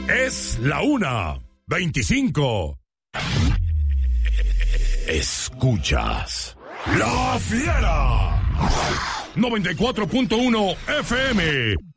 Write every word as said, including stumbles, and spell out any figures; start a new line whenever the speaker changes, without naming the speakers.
Es la una veinticinco. Escuchas La Fiera noventa y cuatro punto uno F M